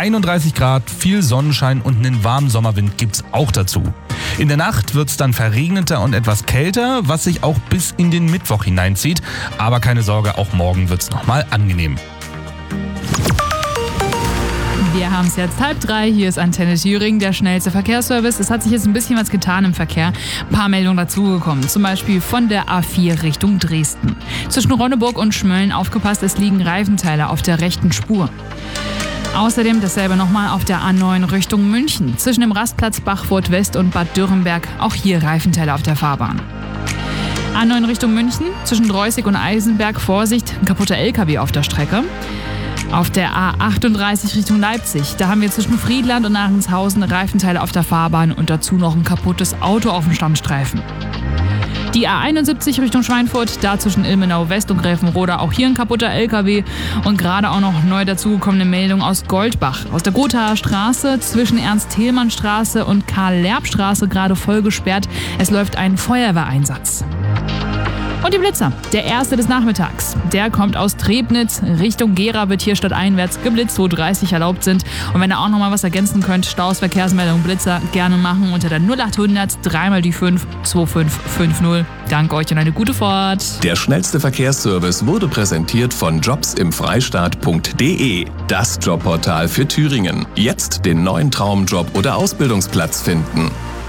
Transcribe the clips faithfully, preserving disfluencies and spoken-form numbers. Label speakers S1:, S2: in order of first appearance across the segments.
S1: einunddreißig Grad, viel Sonnenschein und einen warmen Sommerwind gibt's auch dazu. In der Nacht wird's dann verregneter und etwas kälter, was sich auch bis in den Mittwoch hineinzieht. Aber keine Sorge, auch morgen wird's nochmal angenehm.
S2: Wir haben es jetzt halb drei, hier ist Antenne Thüringen, der schnellste Verkehrsservice. Es hat sich jetzt ein bisschen was getan im Verkehr. Ein paar Meldungen dazugekommen, zum Beispiel von der A vier Richtung Dresden. Zwischen Ronneburg und Schmölln aufgepasst, es liegen Reifenteile auf der rechten Spur. Außerdem dasselbe nochmal auf der A neun Richtung München. Zwischen dem Rastplatz Bachfurt West und Bad Dürrenberg, auch hier Reifenteile auf der Fahrbahn. A neun Richtung München, zwischen Dreußig und Eisenberg, Vorsicht, ein kaputter L K W auf der Strecke. Auf der A achtunddreißig Richtung Leipzig, da haben wir zwischen Friedland und Arenshausen Reifenteile auf der Fahrbahn und dazu noch ein kaputtes Auto auf dem Standstreifen. Die A einundsiebzig Richtung Schweinfurt, da zwischen Ilmenau West und Gräfenroda auch hier ein kaputter L K W und gerade auch noch neu dazugekommene Meldung aus Goldbach. Aus der Gothaer Straße zwischen Ernst-Thälmann-Straße und Karl-Lerb-Straße gerade voll gesperrt. Es läuft ein Feuerwehreinsatz. Und die Blitzer, der erste des Nachmittags. Der kommt aus Trebnitz. Richtung Gera wird hier stadteinwärts geblitzt, wo dreißig erlaubt sind. Und wenn ihr auch noch mal was ergänzen könnt, Staus, Verkehrsmeldung, Blitzer gerne machen unter der null achthundert dreimal die fünf zwei fünf fünf null. Danke euch und eine gute Fahrt.
S3: Der schnellste Verkehrsservice wurde präsentiert von jobs im freistaat punkt de. Das Jobportal für Thüringen. Jetzt den neuen Traumjob oder Ausbildungsplatz finden.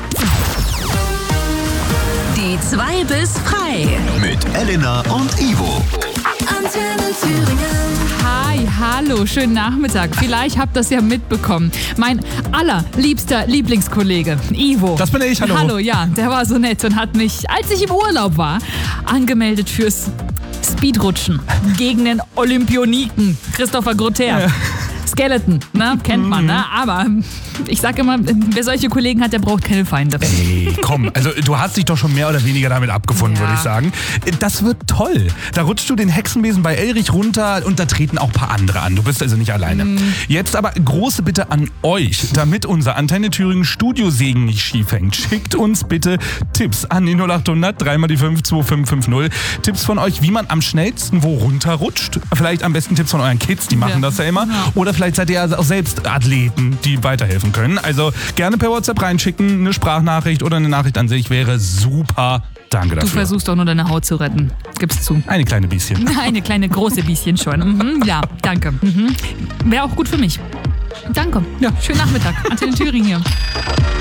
S4: Die zwei bis frei.
S3: Mit Elena und Ivo.
S4: Antenne Thüringen.
S2: Hi, hallo, schönen Nachmittag. Vielleicht habt ihr das ja mitbekommen. Mein allerliebster Lieblingskollege, Ivo.
S1: Das bin ich, hallo.
S2: Hallo, ja, der war so nett und hat mich, als ich im Urlaub war, angemeldet fürs Speedrutschen gegen den Olympioniken Christopher Grotter. Ja. Skeleton, ne? Kennt man, ne? Aber ich sag immer, wer solche Kollegen hat, der braucht keine Feinde.
S1: Ey, komm, also du hast dich doch schon mehr oder weniger damit abgefunden,
S2: Ja.
S1: würde ich sagen. Das wird toll. Da rutschst du den Hexenbesen bei Elrich runter und da treten auch ein paar andere an. Du bist also nicht alleine.
S2: Mhm.
S1: Jetzt aber große Bitte an euch, damit unser Antenne Thüringen Studiosegen nicht schief hängt. Schickt uns bitte Tipps an die null achthundert dreimal die fünf zwei fünf fünf null. Tipps von euch, wie man am schnellsten wo runterrutscht. Vielleicht am besten Tipps von euren Kids, die machen
S2: Ja.
S1: das ja immer.
S2: Ja.
S1: Oder vielleicht seid ihr ja auch selbst Athleten, die weiterhelfen können. Also gerne per WhatsApp reinschicken, eine Sprachnachricht oder eine Nachricht an sich wäre super. Danke
S2: Du
S1: dafür.
S2: versuchst doch nur deine Haut zu retten. Gib's zu.
S1: Eine kleine bisschen.
S2: Eine kleine große bisschen schon. Mhm, ja, danke. Mhm. Wäre auch gut für mich. Danke.
S1: Ja.
S2: Schönen Nachmittag. Antenne Thüringen hier.